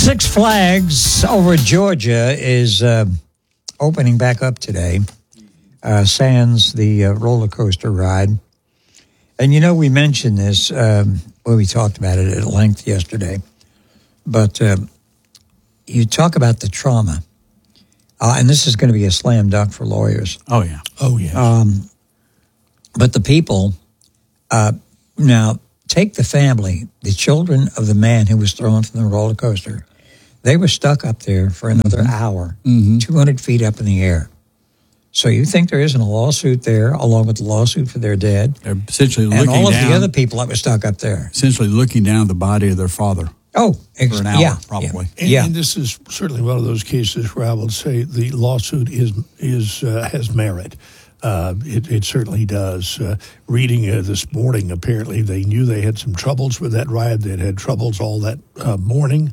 Six Flags over Georgia is opening back up today, sans the roller coaster ride. And, you know, we mentioned this, we talked about it at length yesterday, but you talk about the trauma, and this is going to be a slam dunk for lawyers. Oh, yeah. Oh, yeah. But the people, now take the family, the children of the man who was thrown from the roller coaster. They were stuck up there for another hour, 200 feet up in the air. So you think there isn't a lawsuit there, along with the lawsuit for their dead? They're essentially looking and all of down, the other people that were stuck up there. essentially looking down the body of their father. Oh, for an hour, yeah, probably. Yeah. And this is certainly one of those cases where I will say the lawsuit has merit. It certainly does. Reading this morning, apparently they knew they had some troubles with that ride. They'd had troubles all that morning.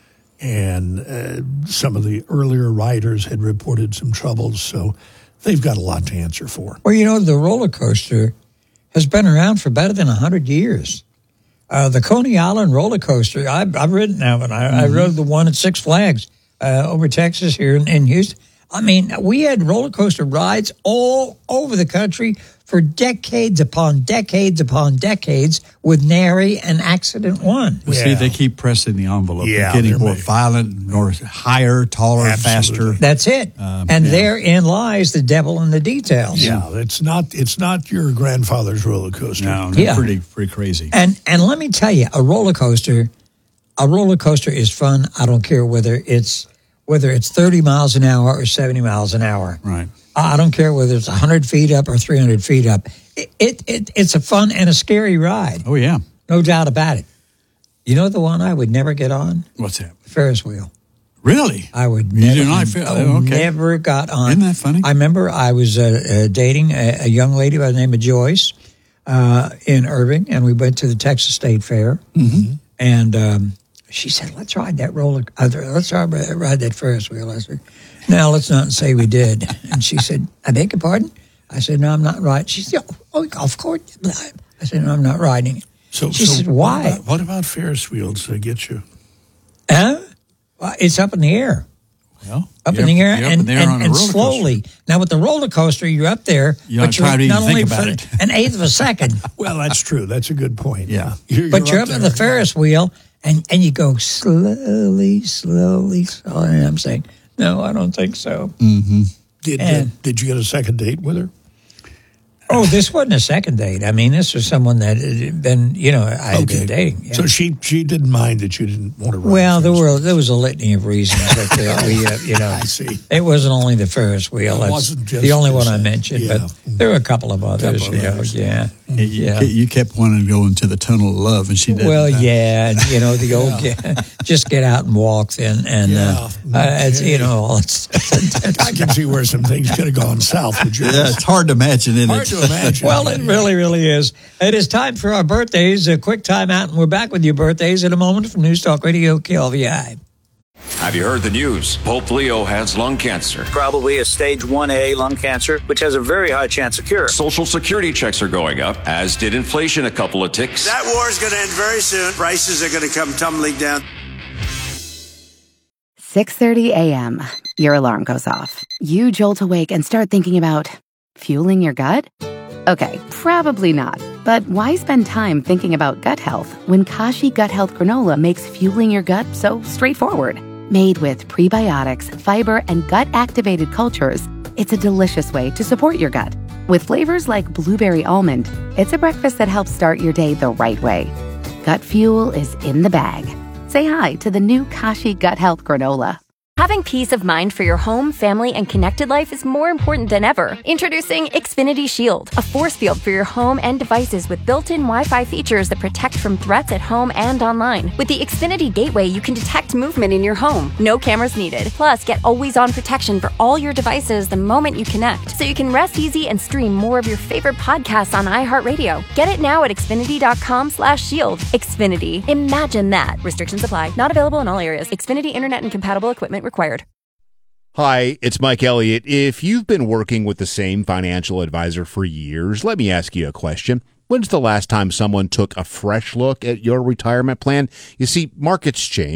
And some of the earlier riders had reported some troubles, so they've got a lot to answer for. Well, you know, the roller coaster has been around for better than 100 years. The Coney Island roller coaster, I've ridden that one. I rode the one at Six Flags over Texas here in Houston. I mean, we had roller coaster rides all over the country for decades upon decades upon decades with nary an accident one. Well, see, they keep pressing the envelope. Yeah, They're getting more they're violent, more higher, taller, Absolutely. faster. That's it. And therein lies the devil in the details. Yeah, it's not your grandfather's roller coaster. No, they're Yeah. pretty crazy. And let me tell you, a roller coaster is fun. I don't care whether it's 30 miles an hour or 70 miles an hour. Right. I don't care whether it's 100 feet up or 300 feet up. It's a fun and a scary ride. Oh, yeah. No doubt about it. You know the one I would never get on? What's that? Ferris wheel. Really? I would You never, do not feel okay. never got on. Isn't that funny? I remember I was dating a young lady by the name of Joyce in Irving, and we went to the Texas State Fair. Mm-hmm. And she said, let's ride that let's ride that Ferris wheel. I said, no, let's not say we did. And she said, I beg your pardon? I said, no, I'm not riding. She said, oh, of course. I said, no, I'm not riding it. She said, why? What about Ferris wheels to get you? Huh? Well, it's up in the air. Well, Up in the air you're up in the air on a and roller slowly. coaster. Now, with the roller coaster, you're up there, You don't but you're try to not even only think about for it. an eighth of a second, Well, that's true. That's a good point. Yeah. but you're up in the Ferris wheel, and you go slowly. And I'm saying, no, I don't think so. Did you get a second date with her? Oh, this wasn't a second date. I mean, this was someone that had been, I had been dating. Yeah. So she didn't mind that you didn't want to ride. Well, Ferris there was a litany of reasons that we, I see. It wasn't only the Ferris wheel. It That's wasn't just the only one this, I mentioned, yeah. but there were a couple of others. Couple of others. Yeah. You kept wanting to go into the tunnel of love, and she didn't. Well, yeah, the old just get out and walk then, and it's I can see where some things could have gone south with you. Yeah, it's hard to imagine, isn't Hard it? to imagine. well, it really, really is. It is time for our birthdays. A quick time out, and we're back with your birthdays in a moment from News Talk Radio KLVI. Have you heard the news? Pope Leo has lung cancer. Probably a stage 1A lung cancer, which has a very high chance of cure. Social security checks are going up, as did inflation a couple of ticks. That war is going to end very soon. Prices are going to come tumbling down. 6:30 a.m. Your alarm goes off. You jolt awake and start thinking about fueling your gut? Okay, probably not. But why spend time thinking about gut health when Kashi Gut Health Granola makes fueling your gut so straightforward? Made with prebiotics, fiber, and gut-activated cultures, it's a delicious way to support your gut. With flavors like blueberry almond, it's a breakfast that helps start your day the right way. Gut fuel is in the bag. Say hi to the new Kashi Gut Health Granola. Having peace of mind for your home, family, and connected life is more important than ever. Introducing Xfinity Shield, a force field for your home and devices with built-in Wi-Fi features that protect from threats at home and online. With the Xfinity Gateway, you can detect movement in your home. No cameras needed. Plus, get always-on protection for all your devices the moment you connect, so you can rest easy and stream more of your favorite podcasts on iHeartRadio. Get it now at Xfinity.com/shield. Xfinity. Imagine that. Restrictions apply. Not available in all areas. Xfinity Internet and compatible equipment required. Hi, it's Mike Elliott. If you've been working with the same financial advisor for years, let me ask you a question. When's the last time someone took a fresh look at your retirement plan? You see, markets change,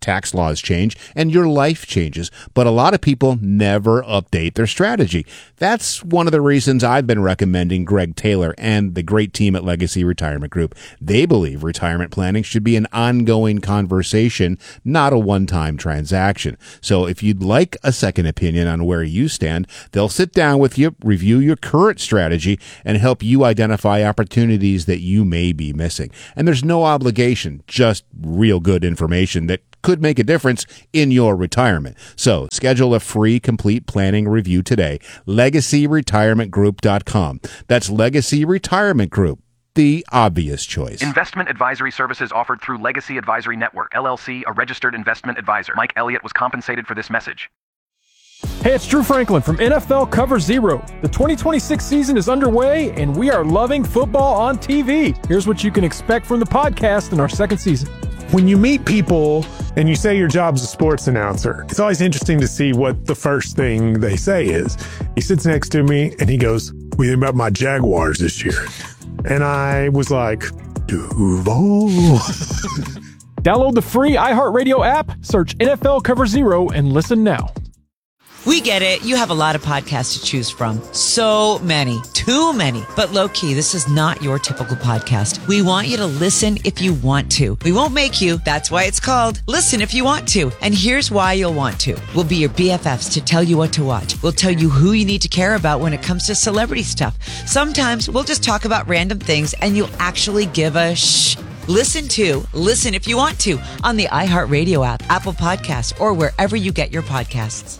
tax laws change, and your life changes. But a lot of people never update their strategy. That's one of the reasons I've been recommending Greg Taylor and the great team at Legacy Retirement Group. They believe retirement planning should be an ongoing conversation, not a one-time transaction. So if you'd like a second opinion on where you stand, they'll sit down with you, review your current strategy, and help you identify opportunities that you may be missing. And there's no obligation, just real good information that could make a difference in your retirement. So schedule a free complete planning review today. LegacyRetirementGroup.com. That's Legacy Retirement Group, the obvious choice. Investment advisory services offered through Legacy Advisory Network, LLC, a registered investment advisor. Mike Elliott was compensated for this message. Hey, it's Drew Franklin from NFL Cover Zero. The 2026 season is underway, and we are loving football on TV. Here's what you can expect from the podcast in our second season. When you meet people and you say your job's a sports announcer, it's always interesting to see what the first thing they say is. He sits next to me and he goes, "What do you think about my Jaguars this year?" And I was like, Duval. Download the free iHeartRadio app, search NFL Cover Zero, and listen now. We get it. You have a lot of podcasts to choose from. So many. Too many. But low-key, this is not your typical podcast. We want you to listen if you want to. We won't make you. That's why it's called Listen If You Want To. And here's why you'll want to. We'll be your BFFs to tell you what to watch. We'll tell you who you need to care about when it comes to celebrity stuff. Sometimes we'll just talk about random things and you'll actually give a shh. Listen If You Want To on the iHeartRadio app, Apple Podcasts, or wherever you get your podcasts.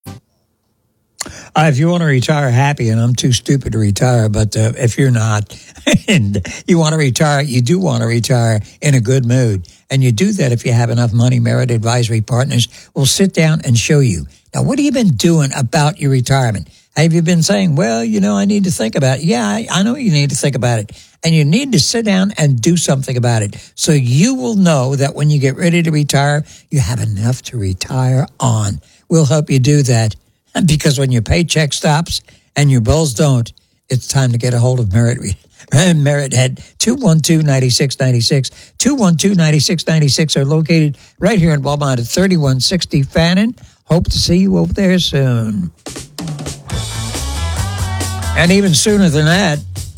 If you want to retire happy, and I'm too stupid to retire, but if you're not, and you want to retire, you do want to retire in a good mood. And you do that if you have enough money. Merit Advisory Partners will sit down and show you. Now, what have you been doing about your retirement? Have you been saying, well, I need to think about it? Yeah, I know you need to think about it. And you need to sit down and do something about it. So you will know that when you get ready to retire, you have enough to retire on. We'll help you do that. Because when your paycheck stops and your bills don't, it's time to get a hold of Merit Head. 212-9696. 212-9696 are located right here in Beaumont at 3160 Fannin. Hope to see you over there soon. And even sooner than that,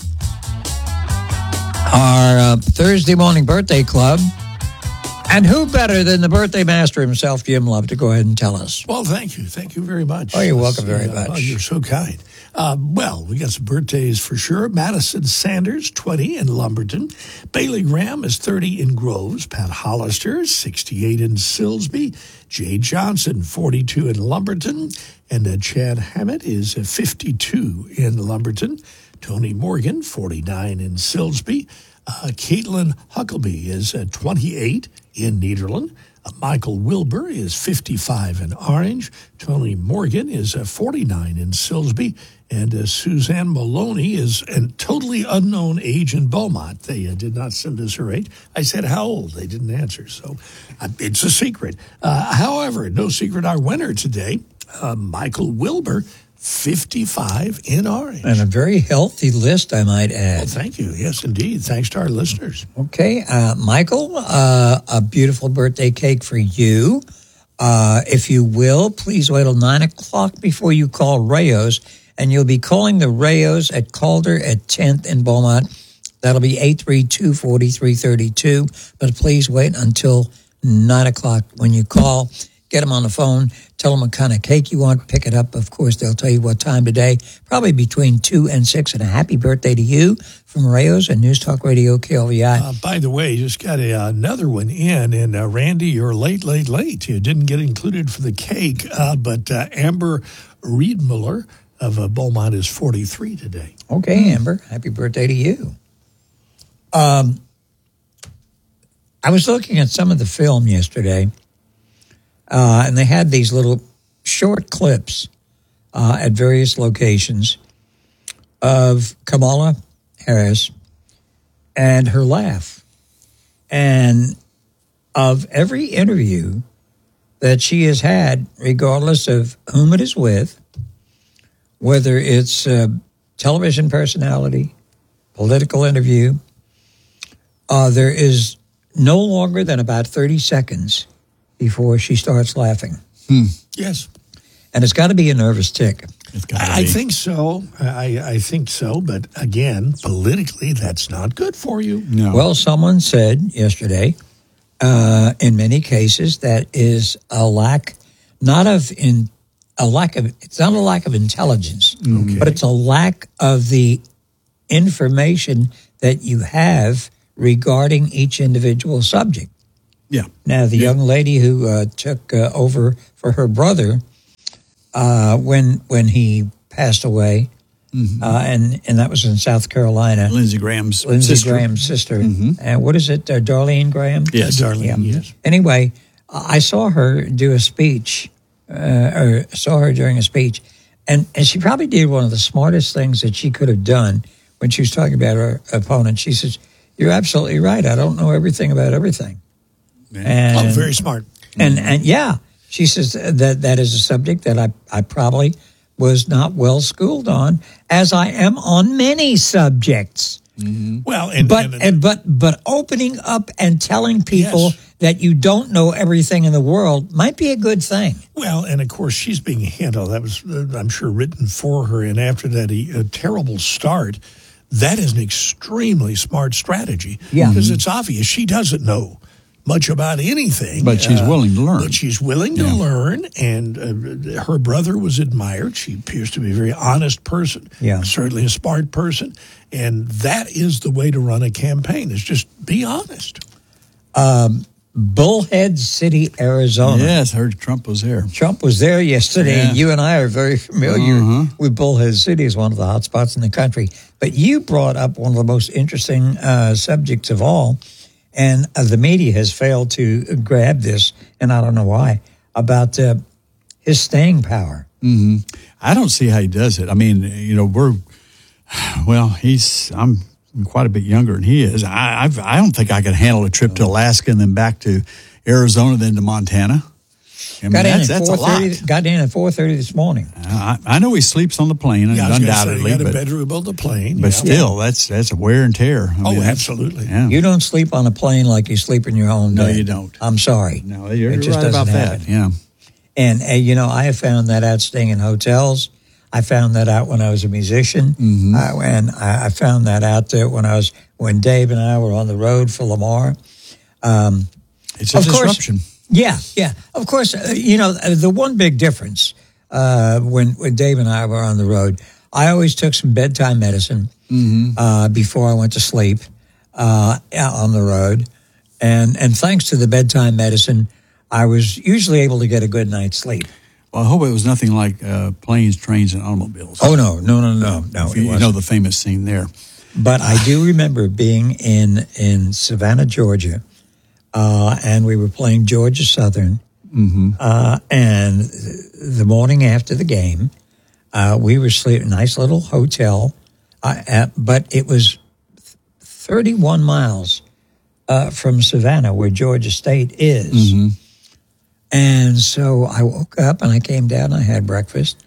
our Thursday morning birthday club. And who better than the birthday master himself, Jim Love, to go ahead and tell us? Well, thank you. Thank you very much. Oh, you're welcome very much. Oh, you're so kind. We got some birthdays for sure. Madison Sanders, 20 in Lumberton. Bailey Graham is 30 in Groves. Pat Hollister, 68 in Silsbee. Jay Johnson, 42 in Lumberton. And Chad Hammett is 52 in Lumberton. Tony Morgan, 49 in Silsbee. Caitlin Huckleby is 28 in Nederland. Michael Wilbur is 55 in Orange. Tony Morgan is 49 in Silsbee. And Suzanne Maloney is a totally unknown age in Beaumont. They did not send us her age. I said, how old? They didn't answer. So it's a secret. However, no secret, our winner today, Michael Wilbur, 55 in Orange. And a very healthy list, I might add. Well, thank you. Yes, indeed. Thanks to our listeners. Okay. Michael, a beautiful birthday cake for you. If you will, please wait till 9 o'clock before you call Rayos, and you'll be calling the Rayos at Calder at 10th in Beaumont. That'll be 832-4332. But please wait until 9 o'clock when you call. Get them on the phone. Tell them what kind of cake you want. Pick it up. Of course, they'll tell you what time today. Probably between 2 and 6. And a happy birthday to you from Rayos and News Talk Radio KLVI. By the way, just got another one in. And Randy, you're late. You didn't get included for the cake. But Amber Riedmuller of Beaumont is 43 today. Okay, Amber. Happy birthday to you. I was looking at some of the film yesterday. And they had these little short clips at various locations of Kamala Harris and her laugh. And of every interview that she has had, regardless of whom it is with, whether it's a television personality, political interview, there is no longer than about 30 seconds before she starts laughing. Yes. And it's got to be a nervous tick. I think so. I think so. But again, politically, that's not good for you. No. Well, someone said yesterday, in many cases, that is a lack, it's not a lack of intelligence, but it's a lack of the information that you have regarding each individual subject. Yeah. Now, the young lady who took over for her brother when he passed away, and that was in South Carolina. Lindsey Graham's sister. And what is it, Darlene Graham? Yes. Darlene, yes. Anyway, I saw her do a speech, or saw her during a speech, and she probably did one of the smartest things that she could have done when she was talking about her opponent. She says, "You're absolutely right. I don't know everything about everything." And, very smart. And yeah, she says that is a subject that I probably was not well schooled on, as I am on many subjects. Well, but opening up and telling people that you don't know everything in the world might be a good thing. Well, and of course, she's being handled. That was, I'm sure, written for her. And after that, a terrible start. That is an extremely smart strategy. Yeah. Because it's obvious she doesn't know much about anything. But she's willing to learn. But she's willing to learn, and her brother was admired. She appears to be a very honest person. Yeah. Certainly a smart person. And that is the way to run a campaign, is just be honest. Bullhead City, Arizona. Yes, I heard Trump was there. Trump was there yesterday, and you and I are very familiar with Bullhead City as one of the hot spots in the country. But you brought up one of the most interesting subjects of all, and the media has failed to grab this, and I don't know why, about his staying power. I don't see how he does it. I mean, I'm quite a bit younger than he is. I don't think I could handle a trip to Alaska and then back to Arizona, then to Montana. I mean, that's a lot. Got in at 4:30 this morning. I know he sleeps on the plane, undoubtedly. He got a bedroom on the plane. But still, that's a wear and tear. I mean, absolutely. Yeah. You don't sleep on a plane like you sleep in your own bed. No, you don't. I'm sorry. No, you're it just right about happen. that. Yeah. And, I have found that out staying in hotels. I found that out when I was a musician. And I found that out when Dave and I were on the road for Lamar. It's a disruption. Yeah. Of course, the one big difference when Dave and I were on the road, I always took some bedtime medicine before I went to sleep on the road. And thanks to the bedtime medicine, I was usually able to get a good night's sleep. Well, I hope it was nothing like planes, trains, and automobiles. Oh, no. You know the famous scene there. But I do remember being in Savannah, Georgia, and we were playing Georgia Southern. And the morning after the game, we were sleeping in a nice little hotel, but it was 31 miles from Savannah, where Georgia State is. And so I woke up and I came down, I had breakfast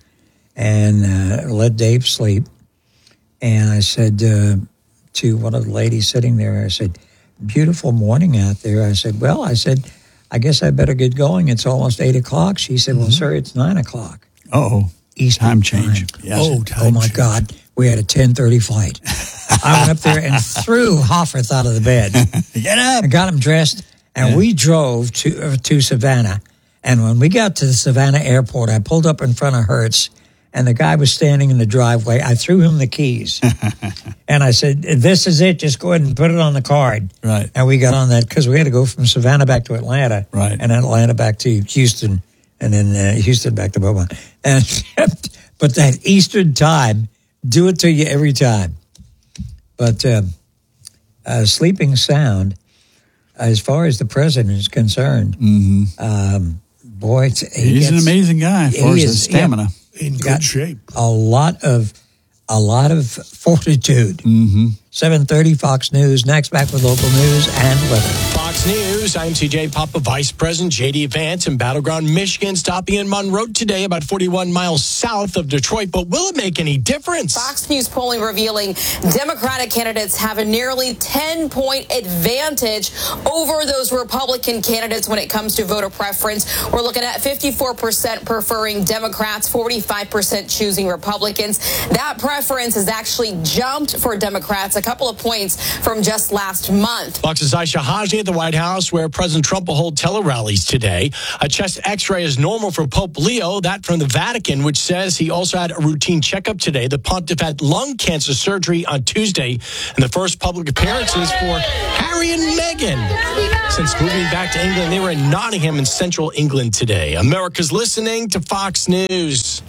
and let Dave sleep. And I said to one of the ladies sitting there, I said, "Beautiful morning out there." I said, "I guess I better get going. It's almost 8 o'clock. She said, "Well, sir, it's 9 o'clock. Eastern time change. Yes. Oh my God. We had a 10:30 flight. I went up there and threw Hofferth out of the bed. Get up. I got him dressed, and we drove to Savannah. And when we got to the Savannah airport, I pulled up in front of Hertz, and the guy was standing in the driveway. I threw him the keys. And I said, "This is it. Just go ahead and put it on the card." Right. And we got on that because we had to go from Savannah back to Atlanta. Right. And Atlanta back to Houston, and then Houston back to Beaumont. And but that Eastern time, do it to you every time. But sleeping sound, as far as the president is concerned, boy, he's an amazing guy as far as his stamina. In good shape. A lot of fortitude. 7:30 Fox News. Next, back with local news and weather. Fox News News. I'm CJ Papa. Vice President J.D. Vance in Battleground, Michigan, stopping in Monroe today, about 41 miles south of Detroit. But will it make any difference? Fox News polling revealing Democratic candidates have a nearly 10-point advantage over those Republican candidates when it comes to voter preference. We're looking at 54% preferring Democrats, 45% choosing Republicans. That preference has actually jumped for Democrats a couple of points from just last month. Fox's Aisha Haji at the White House, where President Trump will hold tele-rallies today. A chest x-ray is normal for Pope Leo, that from the Vatican, which says he also had a routine checkup today. The pontiff had lung cancer surgery on Tuesday, and the first public appearances for Harry and Meghan. Since moving back to England, they were in Nottingham in central England today. America's listening to Fox News.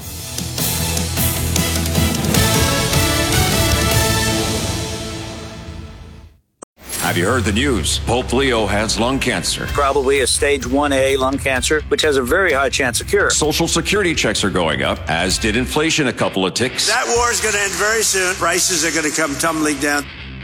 Have you heard the news? Pope Leo has lung cancer. Probably a stage 1A lung cancer, which has a very high chance of cure. Social Security checks are going up, as did inflation a couple of ticks. That war is going to end very soon. Prices are going to come tumbling down.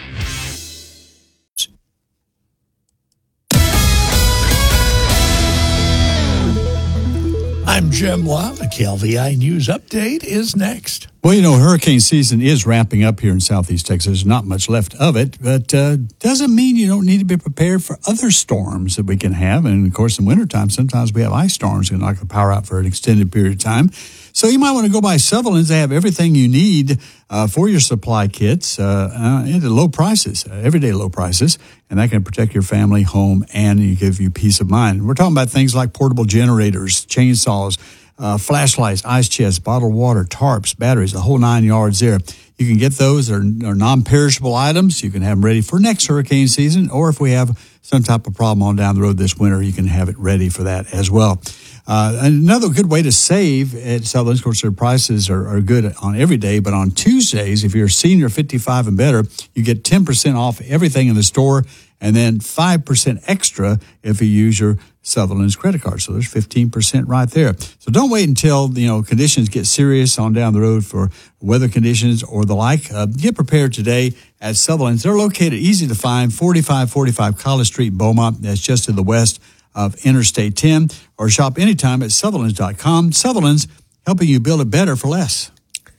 I'm Jim Law. The KLVI News Update is next. Well, hurricane season is ramping up here in southeast Texas. There's not much left of it, but doesn't mean you don't need to be prepared for other storms that we can have. And, of course, in wintertime, sometimes we have ice storms that knock the power out for an extended period of time. So you might want to go by Sutherland's. They have everything you need for your supply kits at low prices, everyday low prices, and that can protect your family, home, and give you peace of mind. We're talking about things like portable generators, chainsaws, flashlights, ice chests, bottled water, tarps, batteries, the whole 9 yards there. You can get those. They're non-perishable items. You can have them ready for next hurricane season, or if we have some type of problem on down the road this winter, you can have it ready for that as well. Another good way to save at Sutherland's, of course, their prices are good on every day, but on Tuesdays, if you're a senior 55 and better, you get 10% off everything in the store, and then 5% extra if you use your Sutherland's credit card. So there's 15% right there. So don't wait until, conditions get serious on down the road for weather conditions or the like. Get prepared today at Sutherland's. They're located easy to find, 4545 College Street, Beaumont. That's just to the west of Interstate 10, or shop anytime at Sutherlands.com. Sutherlands, helping you build it better for less.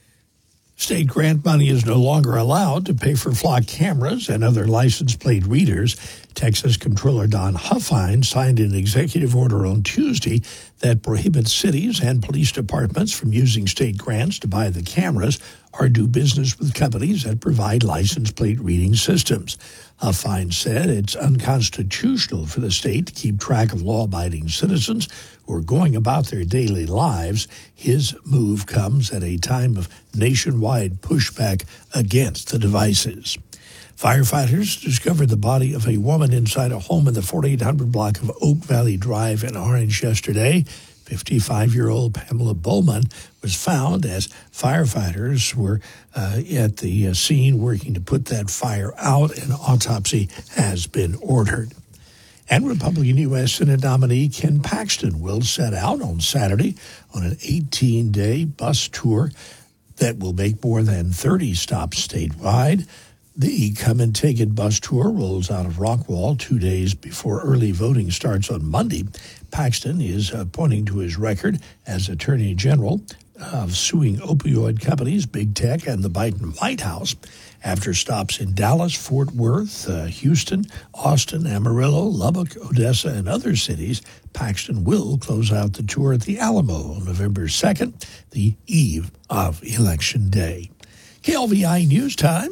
State grant money is no longer allowed to pay for flock cameras and other license plate readers. Texas Comptroller Don Huffine signed an executive order on Tuesday that prohibits cities and police departments from using state grants to buy the cameras or do business with companies that provide license plate reading systems. Huffine said it's unconstitutional for the state to keep track of law-abiding citizens who are going about their daily lives. His move comes at a time of nationwide pushback against the devices. Firefighters discovered the body of a woman inside a home in the 4800 block of Oak Valley Drive in Orange yesterday. 55-year-old Pamela Bowman was found as firefighters were at the scene working to put that fire out. An autopsy has been ordered. And Republican U.S. Senate nominee Ken Paxton will set out on Saturday on an 18-day bus tour that will make more than 30 stops statewide. The Come and Take It bus tour rolls out of Rockwall 2 days before early voting starts on Monday. Paxton is pointing to his record as Attorney General of suing opioid companies, Big Tech, and the Biden White House. After stops in Dallas, Fort Worth, Houston, Austin, Amarillo, Lubbock, Odessa, and other cities, Paxton will close out the tour at the Alamo on November 2nd, the eve of Election Day. KLVI News Time,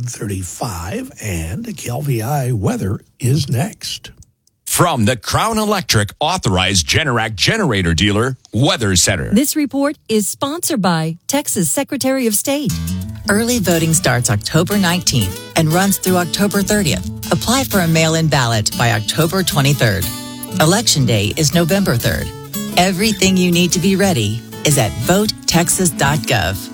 7:35, and KLVI Weather is next. From the Crown Electric Authorized Generac Generator Dealer, Weather Center. This report is sponsored by Texas Secretary of State. Early voting starts October 19th and runs through October 30th. Apply for a mail-in ballot by October 23rd. Election Day is November 3rd. Everything you need to be ready is at votetexas.gov.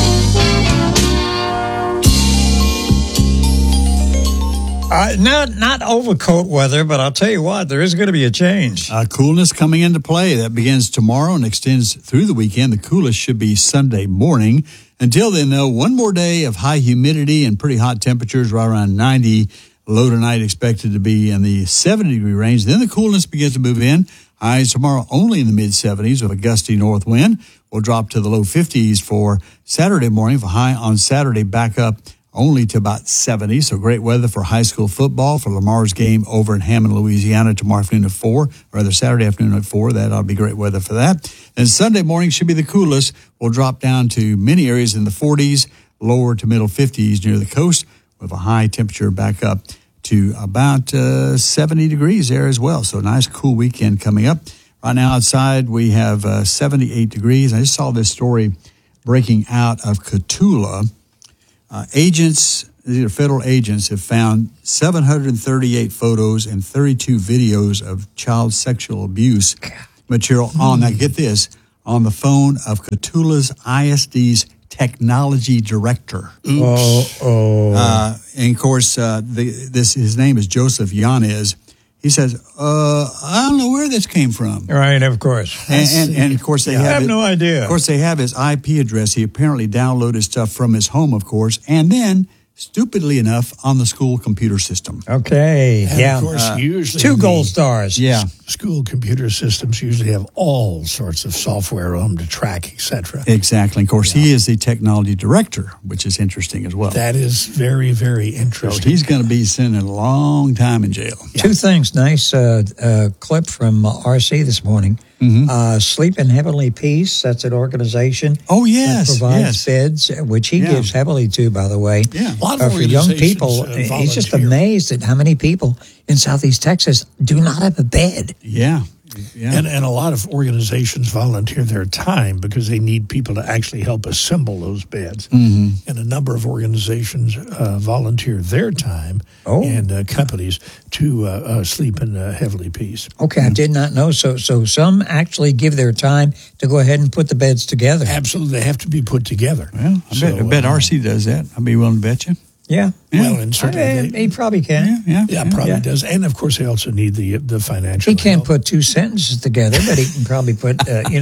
Not overcoat weather, but I'll tell you what, there is going to be a change. Coolness coming into play. That begins tomorrow and extends through the weekend. The coolest should be Sunday morning. Until then, though, one more day of high humidity and pretty hot temperatures, right around 90, Low tonight expected to be in the 70-degree range. Then the coolness begins to move in. Highs tomorrow only in the mid-70s with a gusty north wind. We'll drop to the low 50s for Saturday morning. For high on Saturday, back up only to about 70. So great weather for high school football for Lamar's game over in Hammond, Louisiana tomorrow afternoon at 4, or rather Saturday afternoon at 4. That ought to be great weather for that. And Sunday morning should be the coolest. We'll drop down to many areas in the 40s, lower to middle 50s near the coast with a high temperature back up to about 70 degrees there as well. So a nice cool weekend coming up. Right now outside we have 78 degrees. I just saw this story breaking out of Cotulla. These are federal agents, have found 738 photos and 32 videos of child sexual abuse material on, now get this, on the phone of Cotulla's ISD's technology director. Oops. And of course, his name is Joseph Yanez. He says, I don't know where this came from. Right, of course. And of course, they have I have no idea. Of course, they have his IP address. He apparently downloaded stuff from his home, of course, and then, stupidly enough, on the school computer system. Okay, And yeah. of course, usually 2 gold stars. Yeah. School computer systems usually have all sorts of software on them to track, etc. Exactly. Of course, he is the technology director, which is interesting as well. That is very, very interesting. So he's going to be spending a long time in jail. 2 things. Nice clip from RC this morning. Sleep in Heavenly Peace. That's an organization. Oh, yes. That provides beds, which he gives heavily to, by the way. Yeah. A lot of for young organizations, people. He's just volunteer. amazed at how many people in Southeast Texas do not have a bed. Yeah. And a lot of organizations volunteer their time because they need people to actually help assemble those beds. And a number of organizations volunteer their time and companies to sleep in heavenly peace. Okay, I did not know. So some actually give their time to go ahead and put the beds together. Absolutely. They have to be put together. Well, I bet RC does that. I'd be willing to bet you. Yeah. Well, and certainly he probably can. Yeah, probably does. And of course, they also need the financial. He can't put 2 sentences together, but he can probably put,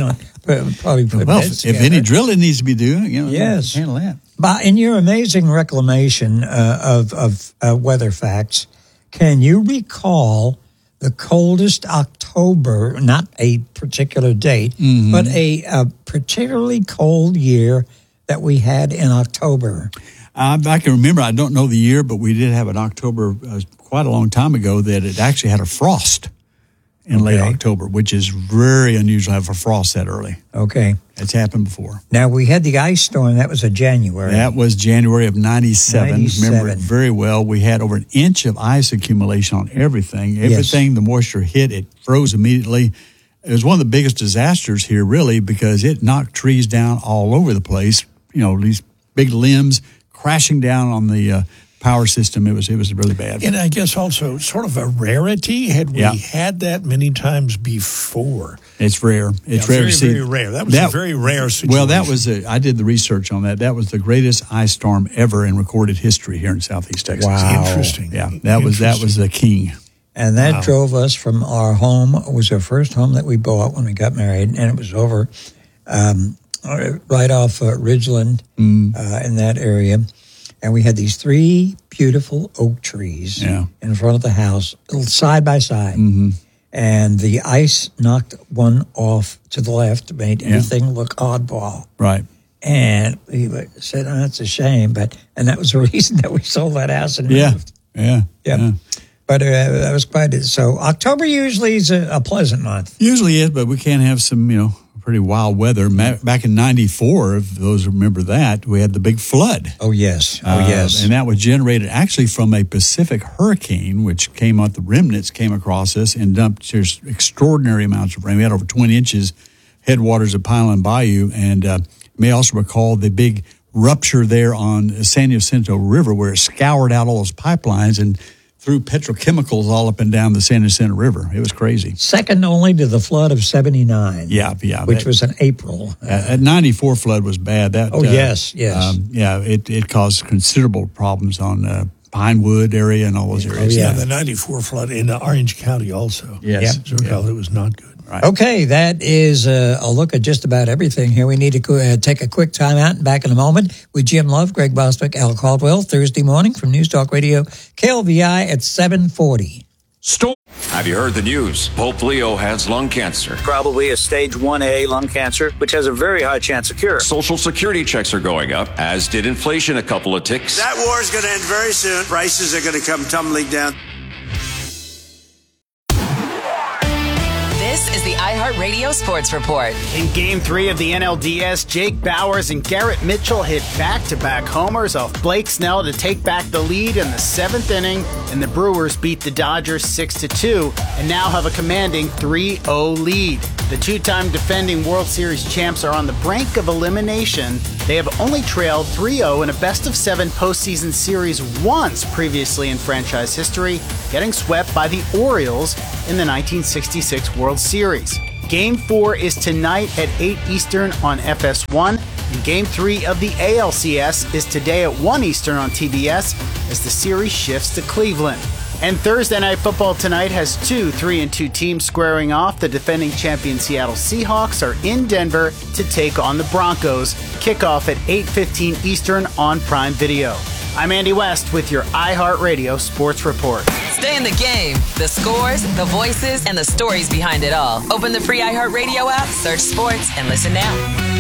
probably put Well, beds if together. any drilling needs to be doing, Yes. handle that. But in your amazing reclamation of weather facts, can you recall the coldest October, not a particular date, but a particularly cold year that we had in October? I can remember, I don't know the year, but we did have an October quite a long time ago that it actually had a frost in late October, which is very unusual to have a frost that early. Okay. It's happened before. Now, we had the ice storm. That was a January. That was January of 97. 97. Remember it very well. We had over an inch of ice accumulation on everything. Everything, the moisture hit, it froze immediately. It was one of the biggest disasters here, really, because it knocked trees down all over the place. These big limbs crashing down on the power system. It was really bad. And I guess also sort of a rarity. Had we had that many times before? It's rare. It's rare very, to see. very rare. That was a very rare situation. Well, that was I did the research on that. That was the greatest ice storm ever in recorded history here in Southeast Texas. Wow. Interesting. Yeah, that was the king. And that drove us from our home. It was our first home that we bought when we got married, and it was over right off Ridgeland in that area. And we had these 3 beautiful oak trees in front of the house, side by side. And the ice knocked one off to the left, made everything look oddball. Right. And we said, that's a shame. And that was the reason that we sold that house and moved. Yeah. But that was quite it. So October usually is a pleasant month. Usually is, but we can have some, pretty wild weather. Back in 94, if those remember that, we had the big flood. Oh, yes. Yes. And that was generated actually from a Pacific hurricane, which came out, the remnants came across us and dumped just extraordinary amounts of rain. We had over 20 inches headwaters of Pineland Bayou. And you may also recall the big rupture there on San Jacinto River where it scoured out all those pipelines and threw petrochemicals all up and down the San Jacinto River. It was crazy. Second only to the flood of 79. Yeah. Which was in April. That 94 flood was bad. Yes. It caused considerable problems on Pinewood area and all those areas. Yeah, the 94 flood in Orange County also. Yes. It was not good. Right. Okay, that is a look at just about everything here. We need to take a quick time out and back in a moment with Jim Love, Greg Bostwick, Al Caldwell, Thursday morning from News Talk Radio, KLVI at 740. Have you heard the news? Pope Leo has lung cancer. Probably a stage 1A lung cancer, which has a very high chance of cure. Social Security checks are going up, as did inflation a couple of ticks. That war is going to end very soon. Prices are going to come tumbling down. This is the iHeartRadio Sports Report. In Game 3 of the NLDS, Jake Bauers and Garrett Mitchell hit back-to-back homers off Blake Snell to take back the lead in the 7th inning, and the Brewers beat the Dodgers 6-2 and now have a commanding 3-0 lead. The two-time defending World Series champs are on the brink of elimination. They have only trailed 3-0 in a best-of-7 postseason series once previously in franchise history, getting swept by the Orioles in the 1966 World Series. Game 4 is tonight at 8 Eastern on FS1, and Game 3 of the ALCS is today at 1 Eastern on TBS as the series shifts to Cleveland. And Thursday Night Football tonight has 2 3-2 teams squaring off. The defending champion Seattle Seahawks are in Denver to take on the Broncos. Kickoff at 8:15 Eastern on Prime Video. I'm Andy West with your iHeartRadio Sports Report. Stay in the game. The scores, the voices, and the stories behind it all. Open the free iHeartRadio app, search sports, and listen now.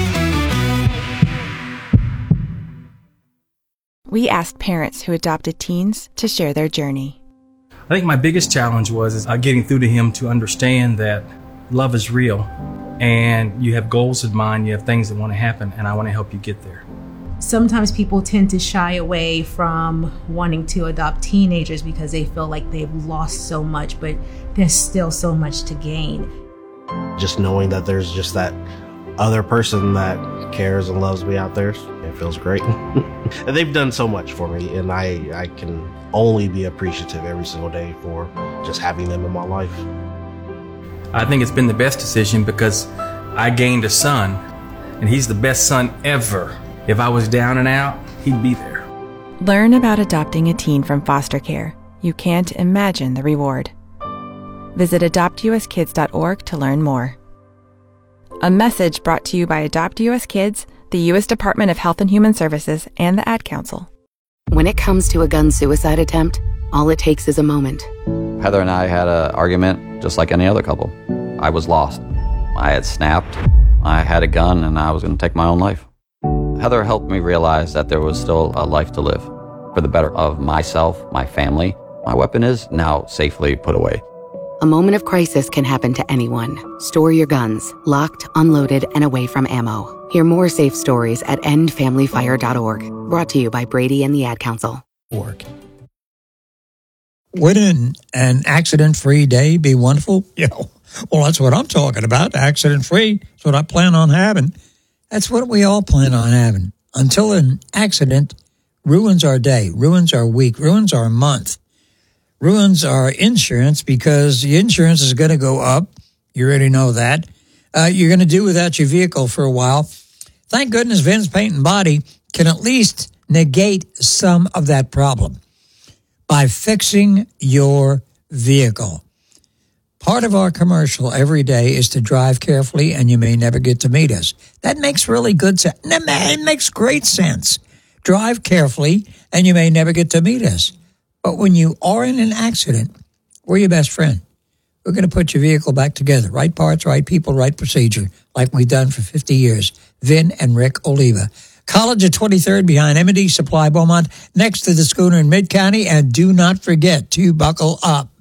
We asked parents who adopted teens to share their journey. I think my biggest challenge was getting through to him to understand that love is real and you have goals in mind, you have things that want to happen, and I want to help you get there. Sometimes people tend to shy away from wanting to adopt teenagers because they feel like they've lost so much, but there's still so much to gain. Just knowing that there's just that other person that cares and loves me out there, it feels great. And they've done so much for me, and I can only be appreciative every single day for just having them in my life. I think it's been the best decision because I gained a son, and he's the best son ever. If I was down and out, he'd be there. Learn about adopting a teen from foster care. You can't imagine the reward. Visit adoptuskids.org to learn more. A message brought to you by Adopt US Kids, the U.S. Department of Health and Human Services, and the Ad Council. When it comes to a gun suicide attempt, all it takes is a moment. Heather and I had an argument just like any other couple. I was lost. I had snapped. I had a gun and I was going to take my own life. Heather helped me realize that there was still a life to live for the better of myself, my family. My weapon is now safely put away. A moment of crisis can happen to anyone. Store your guns, locked, unloaded, and away from ammo. Hear more safe stories at endfamilyfire.org. Brought to you by Brady and the Ad Council. Wouldn't an accident-free day be wonderful? Yeah. Well, that's what I'm talking about. Accident-free. That's what I plan on having. That's what we all plan on having. Until an accident ruins our day, ruins our week, ruins our month, ruins our insurance, because the insurance is going to go up. You already know that. You're going to do without your vehicle for a while. Thank goodness Vince Paint and Body can at least negate some of that problem by fixing your vehicle. Part of our commercial every day is to drive carefully and you may never get to meet us. That makes really good sense. It makes great sense. Drive carefully and you may never get to meet us. But when you are in an accident, we're your best friend. We're going to put your vehicle back together. Right parts, right people, right procedure, like we've done for 50 years. Vin and Rick Oliva. College at 23rd behind M&D Supply Beaumont, next to the Schooner in Mid-County. And do not forget to buckle up.